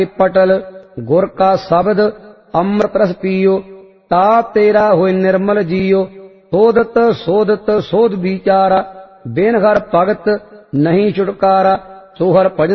पटल गुर का शब्द अमृत रस पियो ता तेरा होय निर्मल जियो शोधत शोधत शोध विचारा बिन हर भगत नहीं छुटकारा सो हर भजन